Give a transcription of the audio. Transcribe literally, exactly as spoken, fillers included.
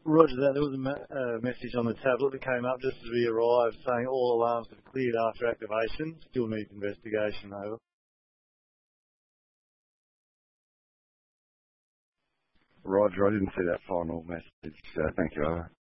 Roger that. There was a ma- uh, message on the tablet that came up just as we arrived saying all alarms have cleared after activation. Still needs investigation, over. Roger, I didn't see that final message. Uh, thank you, over.